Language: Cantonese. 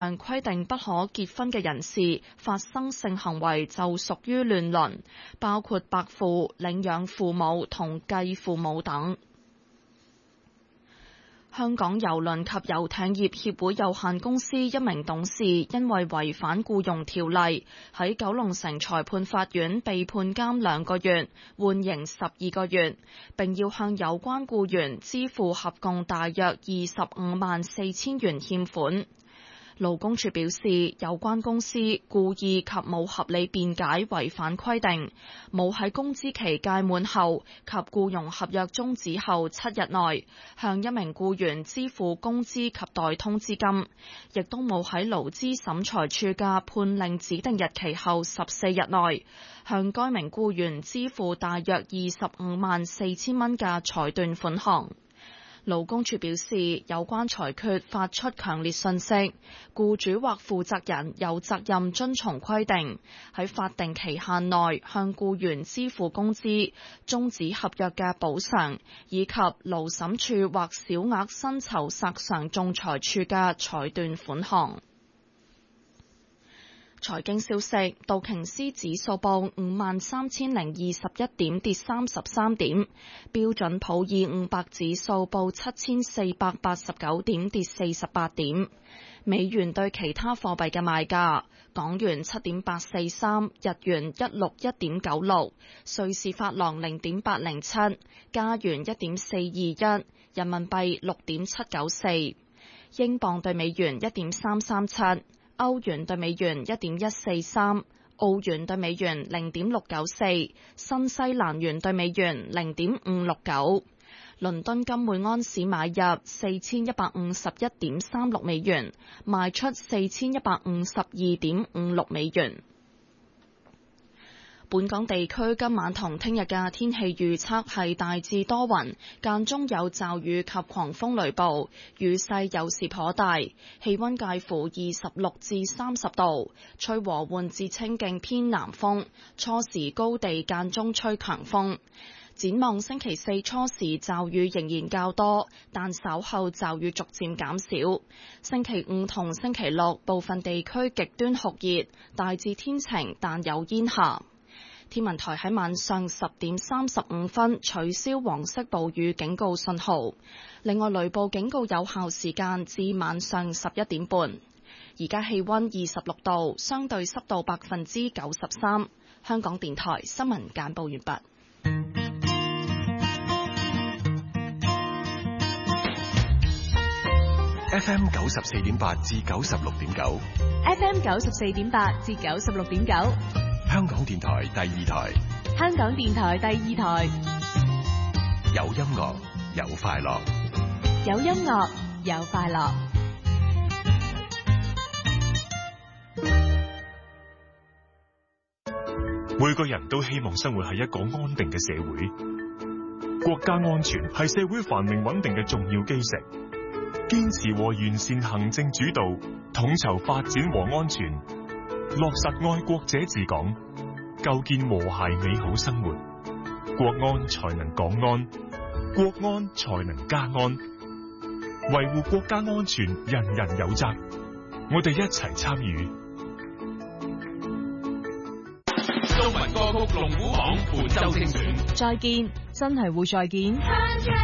規定不可結婚嘅人士發生性行為就屬於亂倫，包括伯父、領養父母同繼父母等。香港郵輪及遊艇業協會有限公司一名董事因為違反僱傭條例，喺九龍城裁判法院被判監2個月，緩刑12個月，並要向有關僱員支付合共大約254000元欠款。勞工處表示，有關公司故意及冇合理辯解違反規定，冇喺工資期屆滿後及僱傭合約終止後7日內向一名僱員支付工資及代通知金，亦都冇喺勞資審裁處嘅判令指定日期後14日內向該名僱員支付大約254000蚊嘅裁斷款項。勞工處表示，有關裁決發出強烈訊息，僱主或負責人有責任遵從規定，喺法定期限內向僱員支付工資、終止合約嘅補償，以及勞審處或小額薪酬索償仲裁處嘅裁斷款項。財經消息，道瓊斯指數報53021點，跌33點；標準普爾500指數報7489點，跌48點。美元對其他貨幣嘅賣價：港元7.843，日元161.96，瑞士法郎0.807，加元1.421，人民幣6.794，英鎊對美元1.337。歐元對美元1.143，澳元對美元0.694，新西蘭元對美元0.569。倫敦金每安士買入4151.36美元，賣出4152.56美元。本港地區今晚同聽日嘅天氣預測係大致多雲，間中有驟雨及狂風雷暴，雨勢有時頗大，氣溫介乎26至30度，吹和緩至清勁偏南風，初時高地間中吹強風。展望星期四初時驟雨仍然較多，但稍後驟雨逐漸減少。星期五同星期六部分地區極端酷熱，大致天晴但有煙霞。天文台喺晚上10點35分取消黃色暴雨警告信號，另外雷暴警告有效時間至晚上11點半。而家氣溫26度，相對濕度93%。香港電台新聞簡報完畢。 FM 94.8至96.9 ，FM 94.8至96.9。 香港電台第2台， 香港電台第2台， 有音樂有快樂， 有音樂有快樂。 每個人都希望生活喺一個安定嘅社會，國家安全係社會繁榮穩定嘅重要基石。堅持和完善行政主導，統籌發展和安全，落實愛國者治港，構建和諧美好生活，國安才能港安，國安才能家安。維護國家安全，人人有責，我哋一齊參與。 中文歌曲龍虎榜本周精選， 再見，真係會再見。